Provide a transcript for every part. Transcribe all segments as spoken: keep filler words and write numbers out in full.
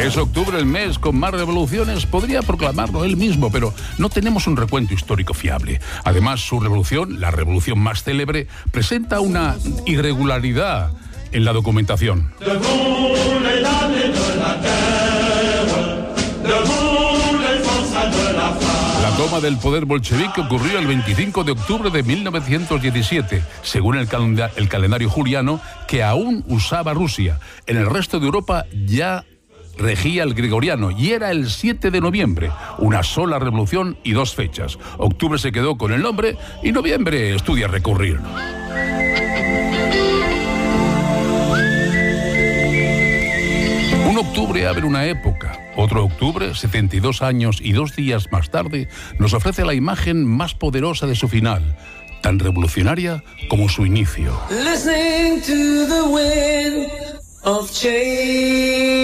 Es octubre el mes con más revoluciones, podría proclamarlo él mismo, pero no tenemos un recuento histórico fiable. Además, su revolución, la revolución más célebre, presenta una irregularidad en la documentación. La toma del poder bolchevique ocurrió el veinticinco de octubre de mil novecientos diecisiete, según el, calenda- el calendario juliano que aún usaba Rusia. En el resto de Europa ya regía el gregoriano y era el siete de noviembre, una sola revolución y dos fechas. Octubre se quedó con el nombre y noviembre estudia recurrir. Un octubre abre una época. Otro octubre, setenta y dos años y dos días más tarde, nos ofrece la imagen más poderosa de su final, tan revolucionaria como su inicio. Listening to the wind of change.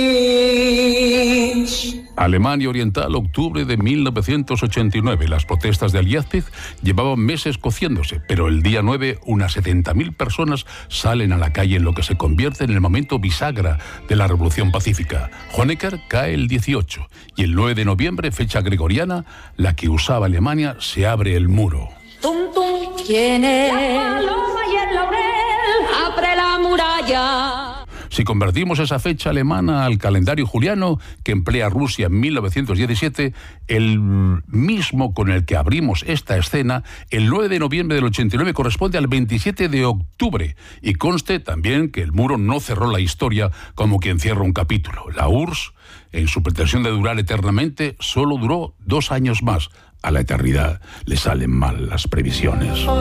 Alemania Oriental, octubre de mil novecientos ochenta y nueve. Las protestas de Leipzig llevaban meses cociéndose, pero el día nueve unas setenta mil personas salen a la calle en lo que se convierte en el momento bisagra de la Revolución Pacífica. Honecker cae el dieciocho y el nueve de noviembre, fecha gregoriana, la que usaba Alemania, se abre el muro. Tum, tum, ¿quién es? La paloma y el laurel, abre la muralla. Si convertimos esa fecha alemana al calendario juliano que emplea Rusia en mil novecientos diecisiete, el mismo con el que abrimos esta escena, el nueve de noviembre del ochenta y nueve corresponde al veintisiete de octubre. Y conste también que el muro no cerró la historia como quien cierra un capítulo. La U R S S, en su pretensión de durar eternamente, solo duró dos años más. A la eternidad le salen mal las previsiones.